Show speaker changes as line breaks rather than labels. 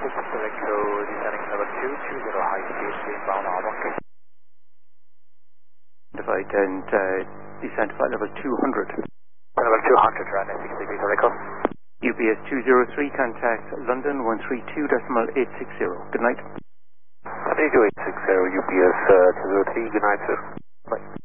Echo descending level 220 high speed inbound R1.
Divide and descend to flight level 200.
Level 200, runway 60 degrees Echo.
UPS 203, contact London 132.860. Good night.
132.860, UPS 203, good night, sir.